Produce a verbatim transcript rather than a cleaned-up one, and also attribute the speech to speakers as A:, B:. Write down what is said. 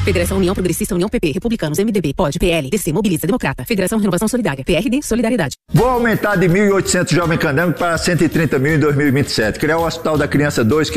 A: Federação União Progressista, União P P, Republicanos, M D B, P O D, P L, D C, Mobiliza, Democrata, Federação Renovação Solidária, P R D, Solidariedade.
B: Vou aumentar de mil e oitocentos jovens candangos para cento e trinta mil em dois mil e vinte e sete. Criar o Hospital da Criança dois,